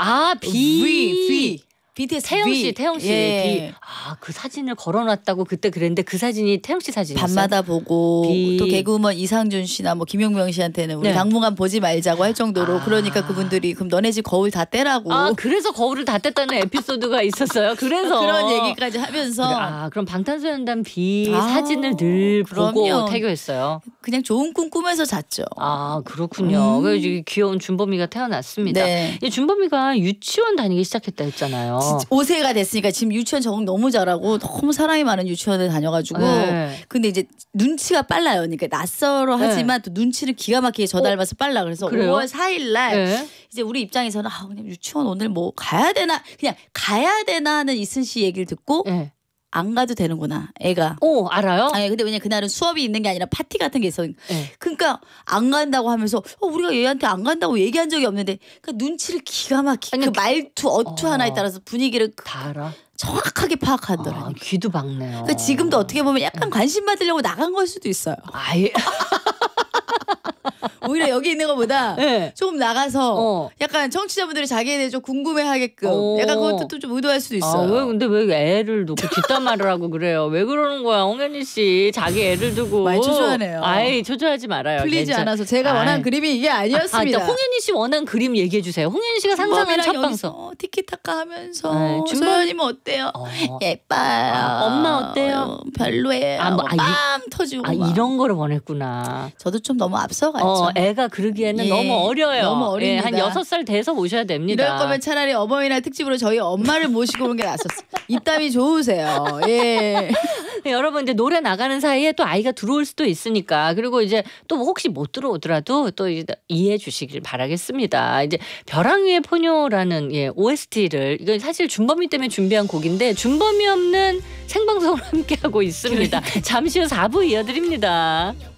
아, V. BTS 태영 씨. 예. 그 사진을 걸어놨다고 그때 그랬는데 그 사진이 태영 씨 사진이었어요. 밤마다 보고 B. 또 개그우먼 이상준 씨나 뭐 김용명 씨한테는 우리 네. 당분간 보지 말자고 할 정도로 그러니까 그분들이 그럼 너네 집 거울 다 떼라고. 그래서 거울을 다 뗐다는 에피소드가 있었어요. 그래서 그런 얘기까지 하면서 그럼 방탄소년단 B 사진을 늘 보고 그럼요. 태교했어요. 그냥 좋은 꿈 꾸면서 잤죠. 그렇군요. 그래서 귀여운 준범이가 태어났습니다. 네. 준범이가 유치원 다니기 시작했다 했잖아요. 5세가 됐으니까 지금 유치원 적응 너무 잘하고 너무 사랑이 많은 유치원에 다녀가지고 네. 근데 이제 눈치가 빨라요. 그러니까 낯설어 하지만 또 눈치를 기가 막히게 저 닮아서 빨라. 그래서 그래요? 5월 4일 날 네. 이제 우리 입장에서는 그냥 유치원 오늘 뭐 가야 되나 그냥 가야 되나 하는 이순 씨 얘기를 듣고 네. 안 가도 되는구나 애가. 알아요? 아니 근데 왜냐면 그날은 수업이 있는 게 아니라 파티 같은 게 있어. 네. 그러니까 안 간다고 하면서 우리가 얘한테 안 간다고 얘기한 적이 없는데 그러니까 눈치를 기가 막히게 그 말투 어투 하나에 따라서 분위기를 다 알아? 정확하게 파악하더라고요. 귀도 박네요. 그러니까 지금도 어떻게 보면 약간 관심 받으려고 나간 걸 수도 있어요. 아예. 오히려 여기 있는 것보다 네. 조금 나가서 약간 청취자분들이 자기에 대해 좀 궁금해하게끔 약간 그것도 좀 의도할 수도 있어요. 근데 왜 애를 두고 뒷담화를 하고 그래요? 왜 그러는 거야, 홍현희 씨? 자기 애를 두고. 많이 초조하네요. 초조하지 말아요. 풀리지 않아서 제가 원한 그림이 이게 아니었습니다. 홍현희 씨 원한 그림 얘기해 주세요. 홍현희 씨가 상상한 첫 방송. 티키타카 하면서 소연이면 어때요? 예뻐요. 엄마 어때요? 별로예요. 빵 터지고 이런 거를 원했구나. 저도 좀 너무 앞서갔죠. 애가 그러기에는 너무 어려요. 너무 어립니다. 한 6살 돼서 모셔야 됩니다. 이럴 거면 차라리 어버이날 특집으로 저희 엄마를 모시고 오는 게 낫었어요. 입담이 좋으세요. 예. 여러분 이제 노래 나가는 사이에 또 아이가 들어올 수도 있으니까 그리고 이제 또 혹시 못 들어오더라도 또 이해해 주시길 바라겠습니다. 이제 벼랑 위의 포뇨라는 OST를 이건 사실 준범이 때문에 준비한 곡인데 준범이 없는 생방송을 함께하고 있습니다. 잠시 후 4부 이어드립니다.